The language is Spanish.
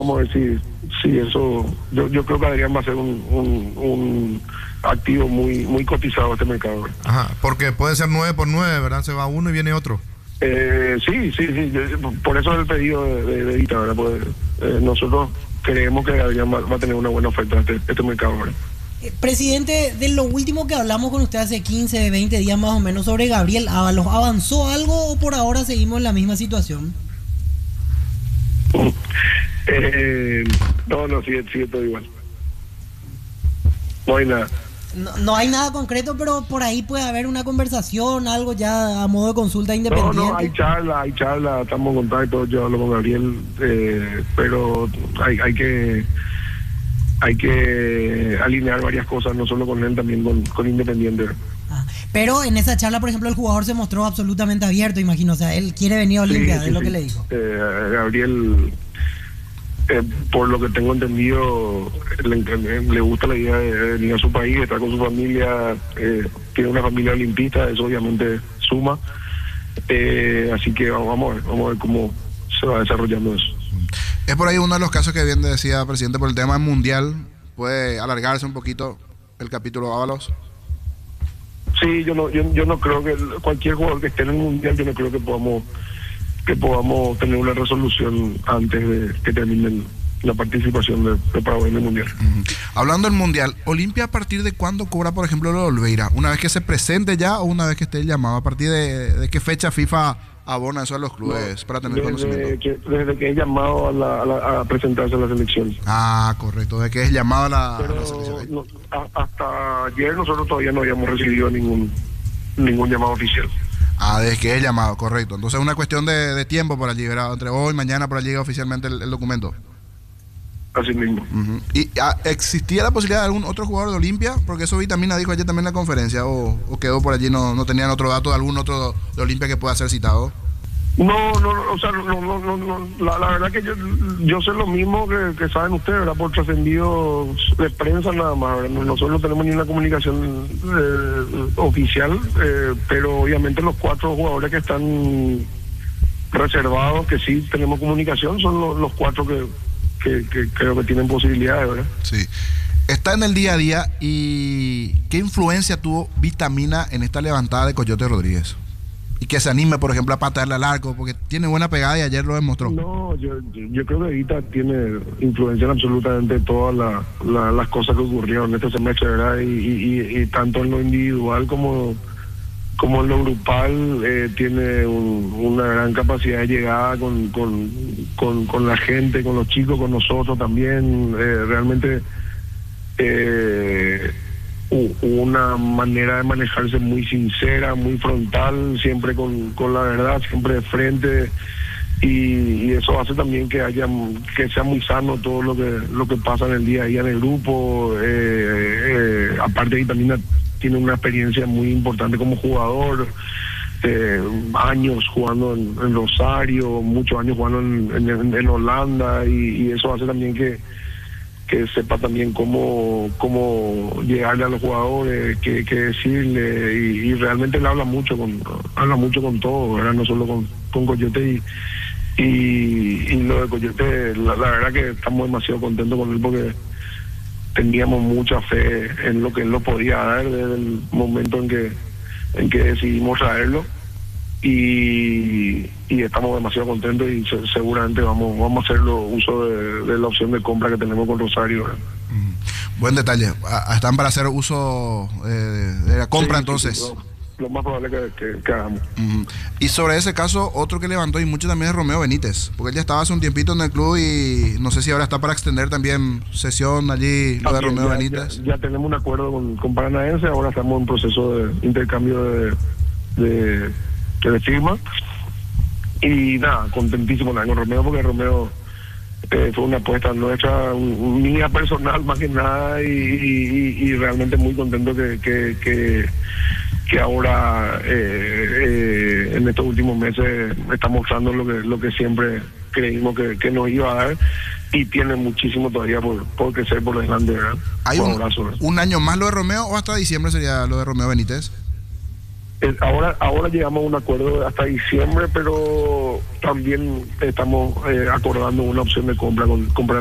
Vamos a ver si eso, yo creo que Adrián va a ser un activo muy cotizado este mercado. Ajá, porque puede ser 9 por 9, ¿verdad? Se va uno y viene otro. Sí, por eso es el pedido de Vita, ¿verdad? Pues, nosotros creemos que Adrián va a tener una buena oferta este mercado, ¿verdad? Presidente, de lo último que hablamos con usted hace 15, 20 días más o menos sobre Gabriel Ábalos, ¿avanzó algo o por ahora seguimos en la misma situación? No, sigue todo igual. No hay nada. No hay nada concreto, pero por ahí puede haber una conversación, algo ya a modo de consulta independiente. No, hay charla, estamos en contacto, yo hablo con Gabriel, pero hay que alinear varias cosas, no solo con él, también con Independiente. Pero en esa charla, por ejemplo, el jugador se mostró absolutamente abierto, imagino, o sea, él quiere venir a Olimpia, es lo que le dijo. Gabriel, por lo que tengo entendido, le gusta la idea de venir a su país, estar con su familia, tiene una familia olimpista, eso obviamente suma, así que vamos a ver cómo se va desarrollando eso. Es por ahí uno de los casos que bien decía, presidente, por el tema mundial, puede alargarse un poquito el capítulo Ábalos. Sí, yo no creo que cualquier jugador que esté en el mundial, yo no creo que podamos tener una resolución antes de que termine la participación de Paraguay en el mundial. Hablando del mundial, ¿Olimpia a partir de cuándo cobra, por ejemplo, lo de Olveira? ¿Una vez que se presente ya o una vez que esté llamado? ¿A partir de qué fecha FIFA abona eso a los clubes para tener conocimiento? Desde que es llamado a presentarse a la selección. Ah, correcto, desde que es llamado a la selección. Hasta ayer nosotros todavía no habíamos recibido ningún llamado oficial. Desde que es llamado, correcto. Entonces es una cuestión de tiempo para llegar, entre hoy y mañana para llegar oficialmente el documento. Así mismo. ¿Y existía la posibilidad de algún otro jugador de Olimpia? Porque eso Vitamina dijo ayer también en la conferencia, o quedó por allí, no tenían otro dato de algún otro de Olimpia que pueda ser citado. No, o sea, la verdad que yo sé lo mismo que saben ustedes, ¿verdad? Por trascendidos de prensa nada más, ¿verdad? Nosotros no tenemos ni una comunicación oficial, pero obviamente los 4 jugadores que están reservados, que sí tenemos comunicación, son los 4 que creo que tienen posibilidades, ¿verdad? Sí. Está en el día a día, y ¿qué influencia tuvo Vitamina en esta levantada de Coyote Rodríguez? Y que se anime, por ejemplo, a patearle al arco, porque tiene buena pegada y ayer lo demostró. No, yo creo que Vita tiene influencia en absolutamente todas las cosas que ocurrieron este semestre, ¿verdad? Y tanto en lo individual como en lo grupal, tiene una gran capacidad de llegada con la gente, con los chicos, con nosotros también. Realmente una manera de manejarse muy sincera, muy frontal, siempre con la verdad, siempre de frente, y eso hace también que sea muy sano todo lo que pasa en el día a día en el grupo. Aparte, Vitamina tiene una experiencia muy importante como jugador, años jugando en Rosario, muchos años jugando en Holanda, y eso hace también que sepa también cómo llegarle a los jugadores, qué decirle, y realmente él habla mucho con todo, ¿verdad? No solo con Coyote, y lo de Coyote, la verdad que estamos demasiado contentos con él, porque teníamos mucha fe en lo que él nos podía dar desde el momento en que decidimos traerlo, y estamos demasiado contentos, y seguramente vamos a hacer uso de la opción de compra que tenemos con Rosario. Buen detalle. Están para hacer uso de la compra, sí, entonces. Sí, lo más probable que hagamos. Y sobre ese caso, otro que levantó y mucho también es Romeo Benítez, porque él ya estaba hace un tiempito en el club, y no sé si ahora está para extender también sesión allí, lo de Romeo Benítez. Ya tenemos un acuerdo con Paranaense, ahora estamos en proceso de intercambio de firma, y nada, contentísimo con Romeo, porque Romeo fue una apuesta nuestra, mía personal más que nada, y realmente muy contento que ahora en estos últimos meses está mostrando lo que siempre creímos que nos iba a dar, y tiene muchísimo todavía por crecer por delante, ¿verdad? ¿Hay un año más lo de Romeo, o hasta diciembre sería lo de Romeo Benítez? Ahora llegamos a un acuerdo hasta diciembre, pero también estamos acordando una opción de compra con